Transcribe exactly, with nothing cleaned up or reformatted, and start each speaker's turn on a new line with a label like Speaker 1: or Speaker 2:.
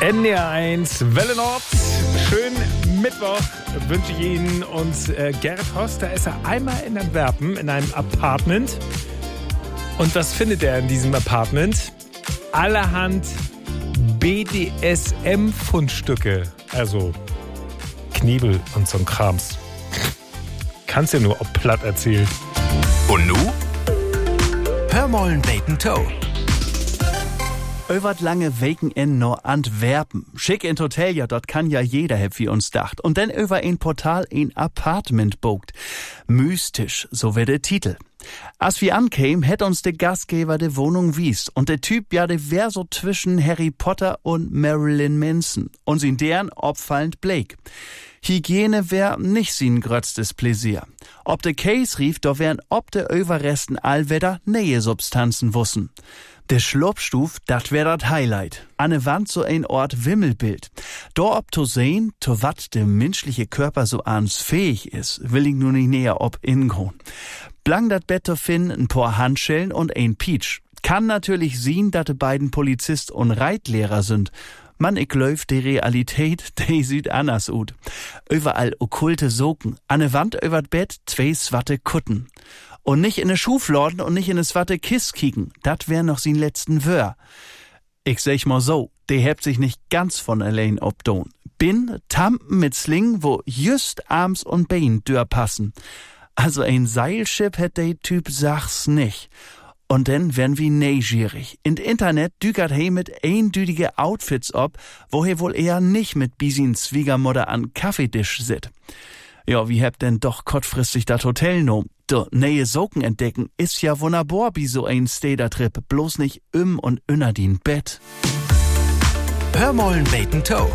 Speaker 1: N D R eins Welle Nord. Schönen Mittwoch wünsche ich Ihnen. Und äh, Gerrit Horst, da ist er einmal in Antwerpen in einem Apartment. Und was findet er in diesem Apartment? Allerhand B D S M-Fundstücke. Also Knebel und so'n Krams. Kannst ja nur ob platt erzählen.
Speaker 2: Und nu? Hör mollen Bacon Toe.
Speaker 3: Öwert lange Weken in no Antwerpen. Schick in Hotel, ja, dort kann ja jeder, hab wie uns dacht. Und dann über ein Portal ein Apartment bogt. Mystisch, so wär der Titel. Als wir ankämen, hätt uns der Gastgeber de Wohnung wiest. Und der Typ, ja, der wär so zwischen Harry Potter und Marilyn Manson. Und sin deren opfallend Blake. Hygiene wär nicht sin grötztes Pläsier. Ob de Case rief, da wären ob de Überresten allwedder Nähe-Substanzen wussen. Der Schlupfstuf, dat wär dat Highlight. An der Wand so ein Ort Wimmelbild. Da ob to sehen, to wat der menschliche Körper so ans fähig ist, will ich nur nicht näher ob ingehen. Blang dat Bett to finden, ein paar Handschellen und ein Peach. Kann natürlich sehen, dat de beiden Polizist und Reitlehrer sind. Man, ich läuf die Realität, die sieht anders ut. Überall okkulte Socken, an der Wand übert Bett zwei swatte Kutten. Und nicht in ne Schufladen und nicht in ne swatte Kiss kicken, dat wär noch sin letzten Wör. Ich sag mal so, de hebt sich nicht ganz von allein obdon. Bin Tampen mit Sling, wo just Arms und Bein dür passen. Also ein Seilschip hätt de Typ sachs nicht. Und dann werden wir neugierig. In Internet dükert he mit eindütige Outfits ob, wo he wohl eher nicht mit bisin Schwiegermutter an Kaffeetisch sit. Ja, wie habt denn doch kurzfristig dat Hotel no? De neue Socken entdecken ist ja wunderbar wie so ein Steder-Trip, bloß nicht im und inner din Bett.
Speaker 2: Hör mollen Bacon Toe.